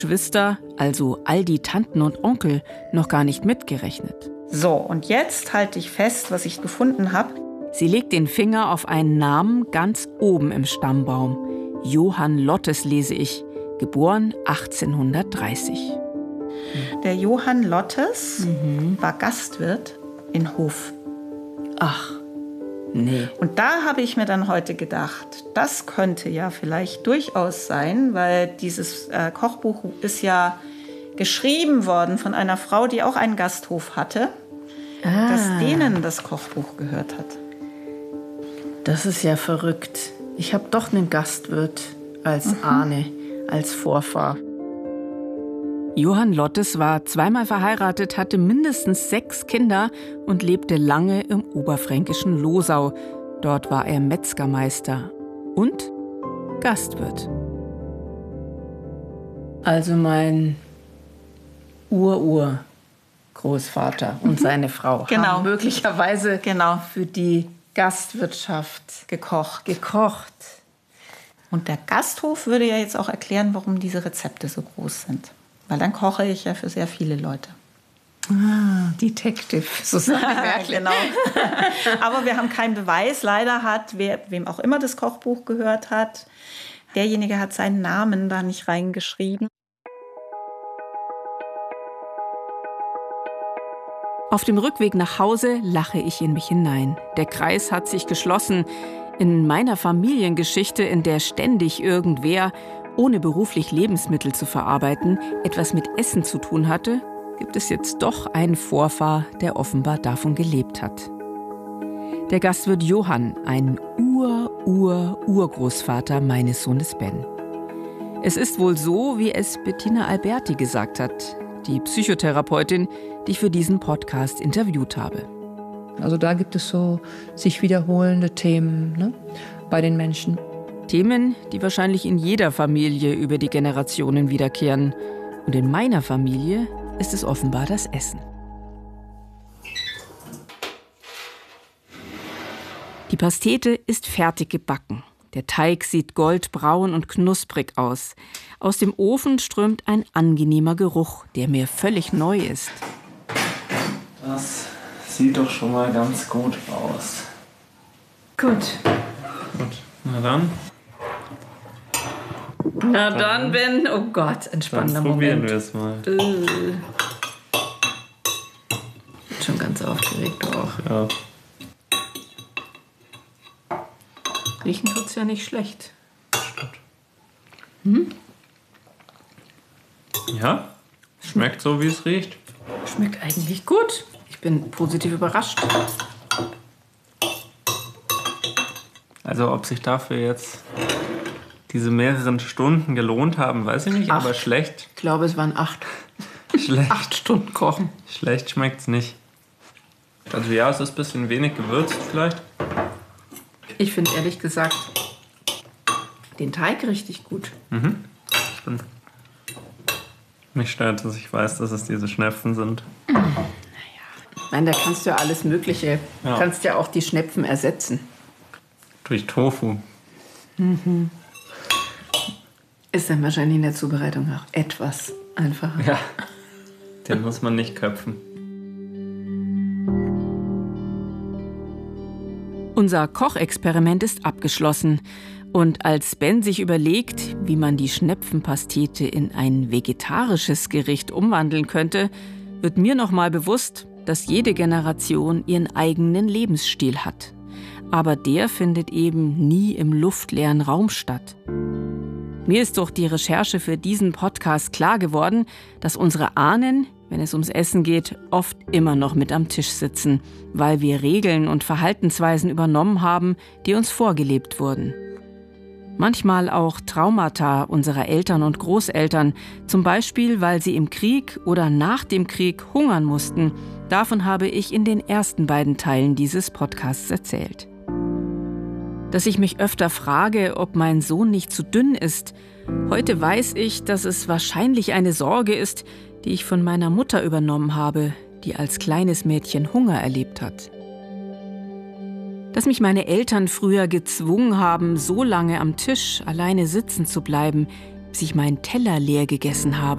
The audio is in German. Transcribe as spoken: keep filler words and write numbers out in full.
Geschwister, also all die Tanten und Onkel, noch gar nicht mitgerechnet. So, und jetzt halte ich fest, was ich gefunden habe. Sie legt den Finger auf einen Namen ganz oben im Stammbaum. Johann Lottes lese ich, geboren achtzehnhundertdreißig. Der Johann Lottes Mhm. war Gastwirt in Hof. Ach, nee. Und da habe ich mir dann heute gedacht, das könnte ja vielleicht durchaus sein, weil dieses äh, Kochbuch ist ja geschrieben worden von einer Frau, die auch einen Gasthof hatte, Ah, dass denen das Kochbuch gehört hat. das ist ja verrückt. Ich habe doch einen Gastwirt als Ahne, als Vorfahr. Johann Lottes war zweimal verheiratet, hatte mindestens sechs Kinder und lebte lange im oberfränkischen Losau. Dort war er Metzgermeister und Gastwirt. Also mein Ur-Ur-Großvater und seine Frau Genau. haben möglicherweise Genau. für die Gastwirtschaft Gekocht. gekocht. Und der Gasthof würde ja jetzt auch erklären, warum diese Rezepte so groß sind. Weil dann koche ich ja für sehr viele Leute. Ah, Detective, Susanne Merkel. Genau. Aber wir haben keinen Beweis. Leider hat, wer, wem auch immer das Kochbuch gehört hat, derjenige hat seinen Namen da nicht reingeschrieben. Auf dem Rückweg nach Hause lache ich in mich hinein. Der Kreis hat sich geschlossen. In meiner Familiengeschichte, in der ständig irgendwer, ohne beruflich Lebensmittel zu verarbeiten, etwas mit Essen zu tun hatte, gibt es jetzt doch einen Vorfahr, der offenbar davon gelebt hat. Der Gastwirt Johann, ein Ur-Ur-Urgroßvater meines Sohnes Ben. Es ist wohl so, wie es Bettina Alberti gesagt hat, die Psychotherapeutin, die ich für diesen Podcast interviewt habe. Also da gibt es so sich wiederholende Themen, ne, bei den Menschen. Themen, die wahrscheinlich in jeder Familie über die Generationen wiederkehren. Und in meiner Familie ist es offenbar das Essen. Die Pastete ist fertig gebacken. Der Teig sieht goldbraun und knusprig aus. Aus dem Ofen strömt ein angenehmer Geruch, der mir völlig neu ist. Das sieht doch schon mal ganz gut aus. Gut. Gut, na dann. Na dann, Ben. Oh Gott, entspannender Dann probieren Moment. wir es mal. Äh. Bin schon ganz aufgeregt auch. Ja. Riechen tut's ja nicht schlecht. Ja? Schmeckt so, wie es riecht. Schmeckt eigentlich gut. Ich bin positiv überrascht. Also ob sich dafür jetzt diese mehreren Stunden gelohnt haben, weiß ich nicht, Acht. aber schlecht, Ich glaube, es waren acht, schlecht, acht Stunden Kochen. schlecht schmeckt's nicht. Also ja, es ist ein bisschen wenig gewürzt vielleicht. Ich finde ehrlich gesagt den Teig richtig gut. Ich bin mich stört, dass ich weiß, dass es diese Schnepfen sind. Nein, da kannst du ja alles Mögliche. Du Ja. kannst ja auch die Schnepfen ersetzen. Durch Tofu. Ist dann wahrscheinlich in der Zubereitung auch etwas einfacher. Ja. Den muss man nicht köpfen. Unser Kochexperiment ist abgeschlossen. Und als Ben sich überlegt, wie man die Schnepfenpastete in ein vegetarisches Gericht umwandeln könnte, wird mir nochmal bewusst, dass jede Generation ihren eigenen Lebensstil hat. Aber der findet eben nie im luftleeren Raum statt. Mir ist durch die Recherche für diesen Podcast klar geworden, dass unsere Ahnen, wenn es ums Essen geht, oft immer noch mit am Tisch sitzen, weil wir Regeln und Verhaltensweisen übernommen haben, die uns vorgelebt wurden. Manchmal auch Traumata unserer Eltern und Großeltern, zum Beispiel, weil sie im Krieg oder nach dem Krieg hungern mussten. Davon habe ich in den ersten beiden Teilen dieses Podcasts erzählt. Dass ich mich öfter frage, ob mein Sohn nicht zu dünn ist. Heute weiß ich, dass es wahrscheinlich eine Sorge ist, die ich von meiner Mutter übernommen habe, die als kleines Mädchen Hunger erlebt hat. Dass mich meine Eltern früher gezwungen haben, so lange am Tisch alleine sitzen zu bleiben, bis ich meinen Teller leer gegessen habe.